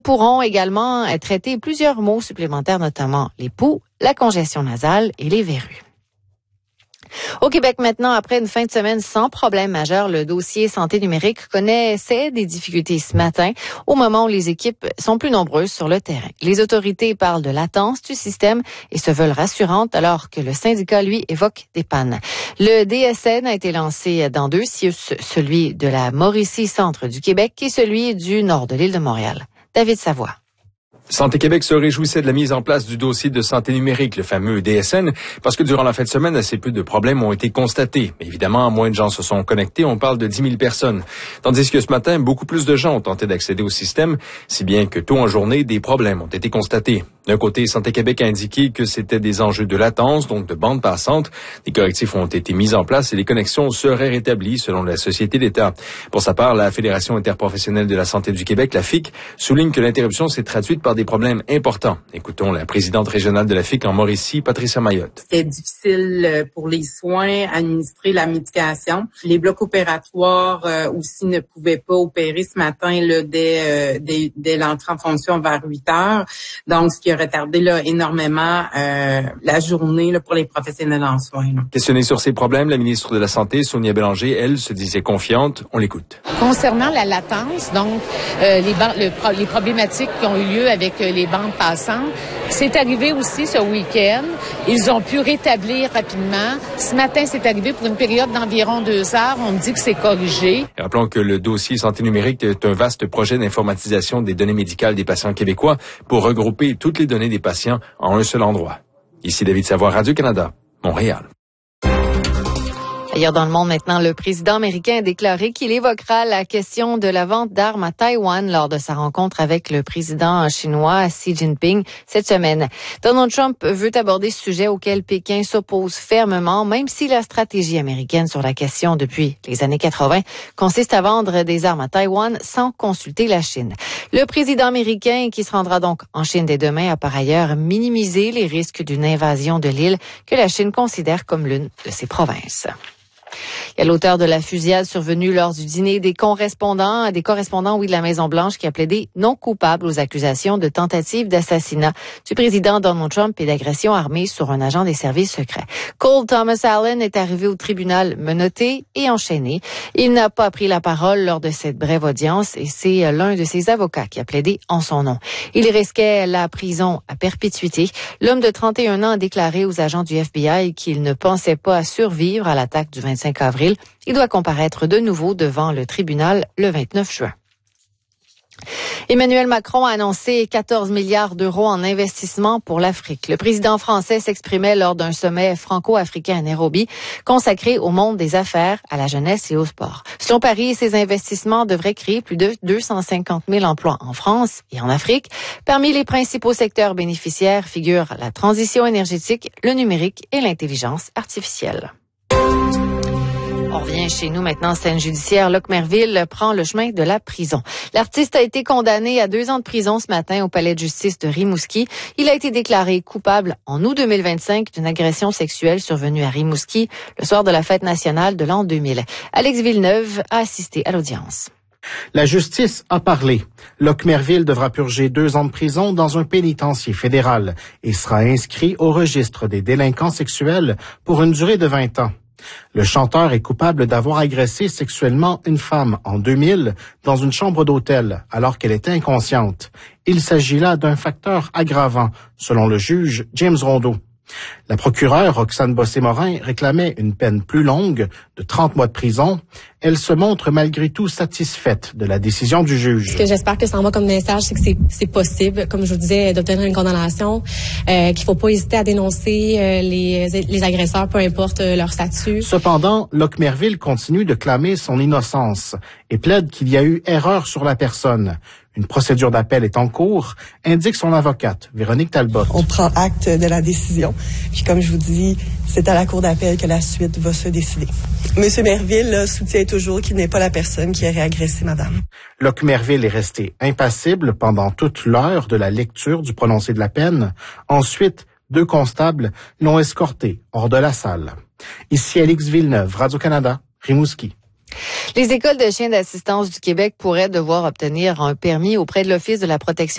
Pourront également traiter plusieurs maux supplémentaires, notamment les poux, la congestion nasale et les verrues. Au Québec maintenant, après une fin de semaine sans problème majeur, le dossier santé numérique connaissait des difficultés ce matin, au moment où les équipes sont plus nombreuses sur le terrain. Les autorités parlent de latence du système et se veulent rassurantes, alors que le syndicat, lui, évoque des pannes. Le DSN a été lancé dans 2 CIUS, celui de la Mauricie centre du Québec et celui du nord de l'île de Montréal. David Savoie. Santé Québec se réjouissait de la mise en place du dossier de santé numérique, le fameux DSN, parce que durant la fin de semaine, assez peu de problèmes ont été constatés. Mais évidemment, moins de gens se sont connectés, on parle de 10 000 personnes. Tandis que ce matin, beaucoup plus de gens ont tenté d'accéder au système, si bien que tôt en journée, des problèmes ont été constatés. D'un côté, Santé Québec a indiqué que c'était des enjeux de latence, donc de bande passante. Des correctifs ont été mis en place et les connexions seraient rétablies selon la Société d'État. Pour sa part, la Fédération interprofessionnelle de la santé du Québec, la FIQ, souligne que l'interruption s'est traduite par des problèmes importants. Écoutons la présidente régionale de la FIQ en Mauricie, Patricia Mayotte. C'était difficile pour les soins, administrer la médication. Les blocs opératoires aussi ne pouvaient pas opérer ce matin là, dès l'entrée en fonction vers 8 heures. Donc, ce qui a retardé là, énormément la journée là, pour les professionnels en soins. Là. Questionnée sur ces problèmes, la ministre de la Santé, Sonia Bélanger, elle, se disait confiante. On l'écoute. Concernant la latence, donc les problématiques qui ont eu lieu avec les bandes passantes, c'est arrivé aussi ce week-end. Ils ont pu rétablir rapidement. Ce matin, c'est arrivé pour une période d'environ 2 heures. On me dit que c'est corrigé. Rappelons que le dossier santé numérique est un vaste projet d'informatisation des données médicales des patients québécois pour regrouper toutes les données des patients en un seul endroit. Ici David Savoie, Radio-Canada, Montréal. Ailleurs dans le monde maintenant, le président américain a déclaré qu'il évoquera la question de la vente d'armes à Taïwan lors de sa rencontre avec le président chinois Xi Jinping cette semaine. Donald Trump veut aborder ce sujet auquel Pékin s'oppose fermement, même si la stratégie américaine sur la question depuis les années 80 consiste à vendre des armes à Taïwan sans consulter la Chine. Le président américain, qui se rendra donc en Chine dès demain, a par ailleurs minimisé les risques d'une invasion de l'île que la Chine considère comme l'une de ses provinces. Il y a l'auteur de la fusillade survenue lors du dîner des correspondants de la Maison-Blanche qui a plaidé non coupable aux accusations de tentative d'assassinat du président Donald Trump et d'agression armée sur un agent des services secrets. Cole Thomas Allen est arrivé au tribunal menotté et enchaîné. Il n'a pas pris la parole lors de cette brève audience et c'est l'un de ses avocats qui a plaidé en son nom. Il risquait la prison à perpétuité. L'homme de 31 ans a déclaré aux agents du FBI qu'il ne pensait pas survivre à l'attaque du 25 avril. Il doit comparaître de nouveau devant le tribunal le 29 juin. Emmanuel Macron a annoncé 14 milliards d'euros en investissement pour l'Afrique. Le président français s'exprimait lors d'un sommet franco-africain à Nairobi, consacré au monde des affaires, à la jeunesse et au sport. Selon Paris, ces investissements devraient créer plus de 250 000 emplois en France et en Afrique. Parmi les principaux secteurs bénéficiaires figurent la transition énergétique, le numérique et l'intelligence artificielle. On revient chez nous maintenant. Scène judiciaire. Luc Merville prend le chemin de la prison. L'artiste a été condamné à 2 ans de prison ce matin au palais de justice de Rimouski. Il a été déclaré coupable en août 2025 d'une agression sexuelle survenue à Rimouski le soir de la fête nationale de l'an 2000. Alex Villeneuve a assisté à l'audience. La justice a parlé. Luc Merville devra purger 2 ans de prison dans un pénitencier fédéral et sera inscrit au registre des délinquants sexuels pour une durée de 20 ans. Le chanteur est coupable d'avoir agressé sexuellement une femme en 2000 dans une chambre d'hôtel alors qu'elle était inconsciente. Il s'agit là d'un facteur aggravant, selon le juge James Rondeau. La procureure Roxane Bossé-Morin réclamait une peine plus longue de 30 mois de prison. Elle se montre malgré tout satisfaite de la décision du juge. Ce que j'espère que ça envoie comme message, c'est que c'est possible, comme je vous disais, d'obtenir une condamnation, qu'il faut pas hésiter à dénoncer les agresseurs, peu importe leur statut. Cependant, Luc Merville continue de clamer son innocence et plaide qu'il y a eu erreur sur la personne. Une procédure d'appel est en cours, indique son avocate, Véronique Talbot. On prend acte de la décision. Puis comme je vous dis, c'est à la cour d'appel que la suite va se décider. Monsieur Merville soutient toujours qu'il n'est pas la personne qui aurait agressé madame. Luc Merville est resté impassible pendant toute l'heure de la lecture du prononcé de la peine. Ensuite, 2 constables l'ont escorté hors de la salle. Ici Alex Villeneuve, Radio-Canada, Rimouski. Les écoles de chiens d'assistance du Québec pourraient devoir obtenir un permis auprès de l'Office de la protection